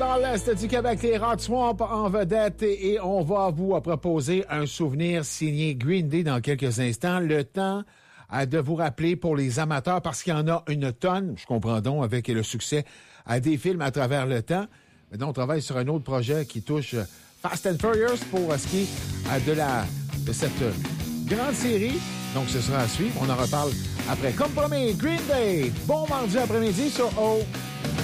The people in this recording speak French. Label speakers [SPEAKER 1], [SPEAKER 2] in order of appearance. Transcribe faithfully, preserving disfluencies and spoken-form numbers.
[SPEAKER 1] dans l'Est du Québec, les Rock Swamp en vedette et on va vous proposer un souvenir signé Green Day dans quelques instants. Le temps de vous rappeler pour les amateurs, parce qu'il y en a une tonne, je comprends donc, avec le succès à des films à travers le temps. Maintenant, on travaille sur un autre projet qui touche Fast and Furious pour ce qui est de, la, de cette grande série. Donc, ce sera à suivre. On en reparle après. Comme promis, Green Day, bon mardi après-midi sur O.